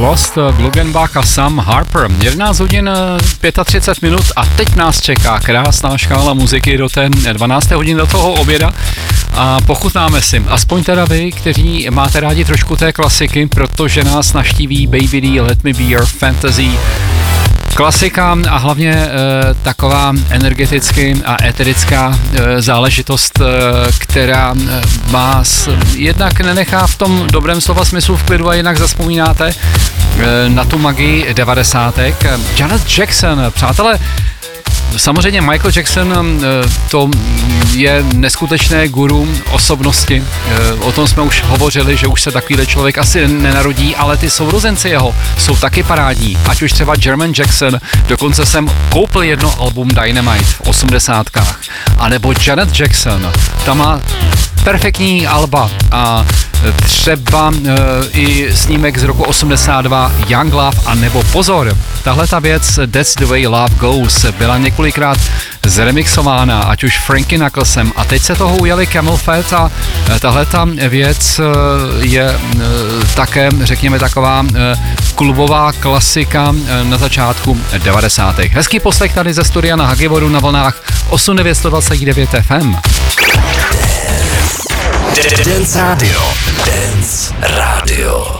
Lost, Glugenbach a Sam Harper. 11 hodin 35 minut a teď nás čeká krásná škála muziky do té 12. hodiny do toho oběda a pochutnáme si. Aspoň teda vy, kteří máte rádi trošku té klasiky, protože nás navštíví Baby D, Let Me Be Your Fantasy, klasika a hlavně taková energeticky a eterická záležitost, která vás jednak nenechá v tom dobrém slova smyslu v klidu a jinak zazpomínáte na tu magii 90. Janet Jackson, přátelé, samozřejmě Michael Jackson to je neskutečné guru osobnosti. O tom jsme už hovořili, že už se takovýhle člověk asi nenarodí, ale ty sourozenci jeho jsou taky parádní. Ať už třeba Jermaine Jackson, dokonce jsem koupil jedno album Dynamite v 80kách. A nebo Janet Jackson, ta má perfektní alba a třeba i snímek z roku 82 Young Love a nebo pozor, tahle ta věc That's the Way Love Goes byla několikrát zremixována, ať už Frankie Knucklesem a teď se toho ujali Camel Fat a tahle ta věc je také, řekněme, taková klubová klasika na začátku 90. Hezký poslech tady ze studia na Hagivoru na vlnách 8929 FM. Dance Radio. Dance Radio.